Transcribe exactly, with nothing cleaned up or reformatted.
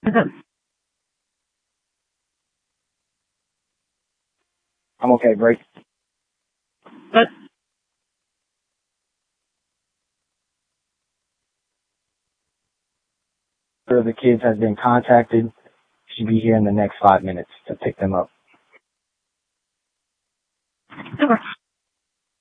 I'm okay, break. But The kids has been contacted. Should be here in the next five minutes to pick them up. okay.